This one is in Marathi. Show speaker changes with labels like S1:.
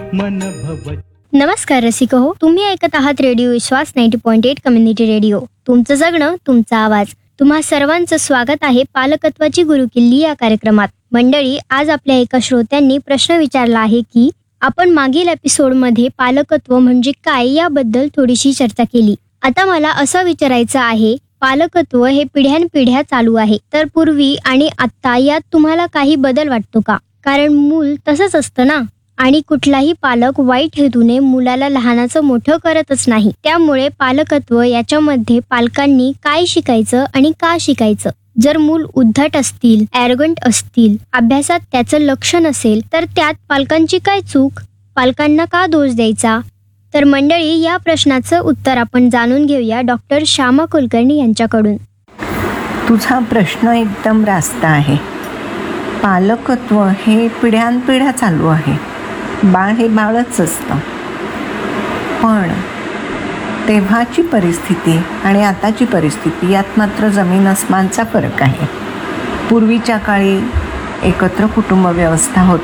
S1: मन भव.
S2: नमस्कार रसिक हो, तुम्ही ऐकत आहात रेडिओ विश्वास 90.8 कम्युनिटी रेडिओ. तुमचं जगणं तुमचा आवाज. तुम्हा सर्वांचं स्वागत आहे पालकत्वाची गुरुकिल्ली या कार्यक्रमात. मंडळी, आज आपल्या एका श्रोत्यांनी प्रश्न विचारला आहे की आपण मागील एपिसोडमध्ये पालकत्व म्हणजे काय याबद्दल थोडीशी चर्चा केली. आता मला असं विचारायचं आहे, पालकत्व हे पिढ्यानपिढ्या चालू आहे, तर पूर्वी आणि आत्ता यात तुम्हाला काही बदल वाटतो का? कारण मूल तसंच असतं ना, आणि कुठलाही पालक वाईट हेतूने मुलाला लहानाचं मोठं करतच नाही. त्यामुळे पालकत्व याच्यामध्ये पालकांनी काय शिकायचं आणि का शिकायचं? जर मूल उद्धट असतील, ॲरोगंट असतील, अभ्यासात त्याचं लक्ष नसेल, तर त्यात पालकांची काय चूक? पालकांना का दोष द्यायचा? तर मंडळी, या प्रश्नाचं उत्तर आपण जाणून घेऊया डॉक्टर श्यामा कुलकर्णी यांच्याकडून.
S3: तुझा प्रश्न एकदम रास्त आहे. पालकत्व हे पिढ्यानपिढ्या चालू आहे. बाळ हे बाळच असतं. पण तेव्हाची परिस्थिती आणि आताची परिस्थिती यात मात्र जमीन अस्मानचा फरक आहे. पूर्वीच्या काळी एकत्र कुटुंब व्यवस्था होती.